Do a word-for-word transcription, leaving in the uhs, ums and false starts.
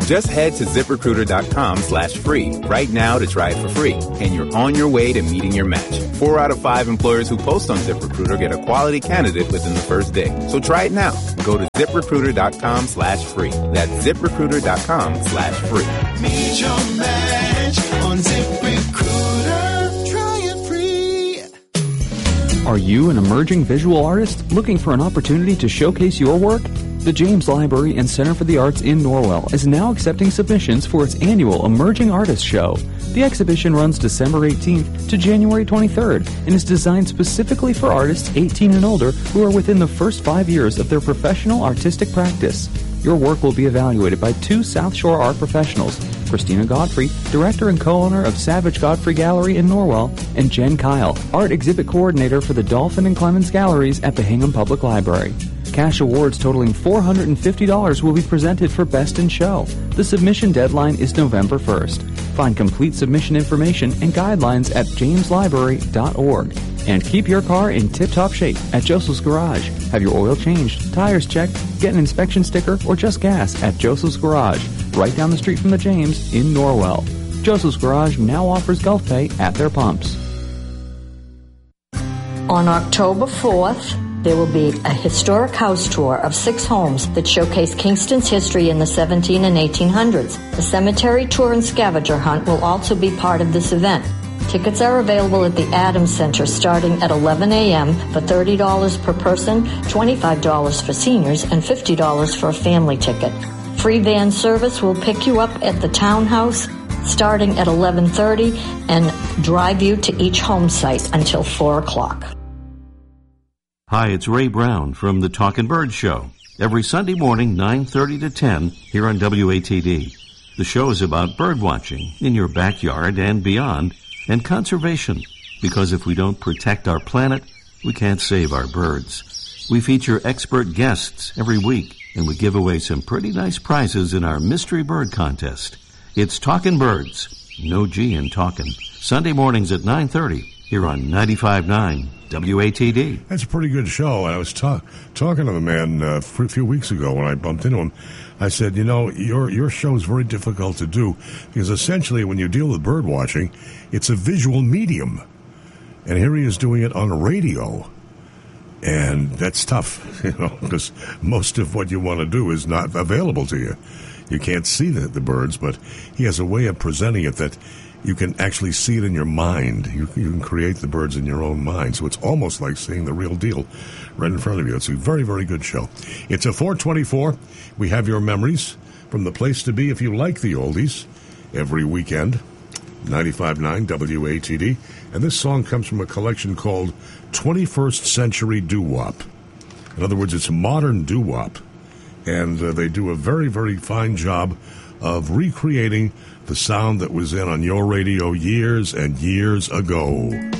Just head to ZipRecruiter.com slash free right now to try it for free, and you're on your way to meeting your match. Four out of five employers who post on ZipRecruiter get a quality candidate within the first day. So try it now. Go to ZipRecruiter.com slash free. That's ZipRecruiter.com slash free. Meet your match on ZipRecruiter. Try it free. Are you an emerging visual artist looking for an opportunity to showcase your work? The James Library and Center for the Arts in Norwell is now accepting submissions for its annual Emerging Artists Show. The exhibition runs December eighteenth to January twenty-third and is designed specifically for artists eighteen and older who are within the first five years of their professional artistic practice. Your work will be evaluated by two South Shore art professionals, Christina Godfrey, director and co-owner of Savage Godfrey Gallery in Norwell, and Jen Kyle, art exhibit coordinator for the Dolphin and Clemens Galleries at the Hingham Public Library. Cash awards totaling four hundred fifty dollars will be presented for Best in Show. The submission deadline is November first. Find complete submission information and guidelines at james library dot org. And keep your car in tip-top shape at Joseph's Garage. Have your oil changed, tires checked, get an inspection sticker, or just gas at Joseph's Garage, right down the street from the James in Norwell. Joseph's Garage now offers Gulf Pay at their pumps. On October fourth, there will be a historic house tour of six homes that showcase Kingston's history in the seventeen and eighteen hundreds. The cemetery tour and scavenger hunt will also be part of this event. Tickets are available at the Adams Center starting at eleven a.m. for thirty dollars per person, twenty-five dollars for seniors, and fifty dollars for a family ticket. Free van service will pick you up at the townhouse starting at eleven thirty and drive you to each home site until four o'clock. Hi, it's Ray Brown from the Talkin' Bird Show. Every Sunday morning, nine thirty to ten, here on W A T D. The show is about bird watching in your backyard and beyond, and conservation, because if we don't protect our planet, we can't save our birds. We feature expert guests every week, and we give away some pretty nice prizes in our Mystery Bird Contest. It's Talkin' Birds, no G in talkin', Sunday mornings at nine thirty, here on ninety-five point nine W A T D. That's a pretty good show. I was talk, talking to the man uh, a few weeks ago when I bumped into him. I said, you know, your your show is very difficult to do because essentially when you deal with bird watching, it's a visual medium. And here he is doing it on radio. And that's tough, you know, because most of what you want to do is not available to you. You can't see the, the birds, but he has a way of presenting it that you can actually see it in your mind. You, you can create the birds in your own mind. So it's almost like seeing the real deal right in front of you. It's a very, very good show. It's a four twenty-four. We have your memories from the place to be if you like the oldies every weekend. ninety-five point nine W A T D. And this song comes from a collection called twenty-first Century Doo-Wop. In other words, it's modern doo-wop. And uh, they do a very, very fine job of recreating the sound that was in on your radio years and years ago.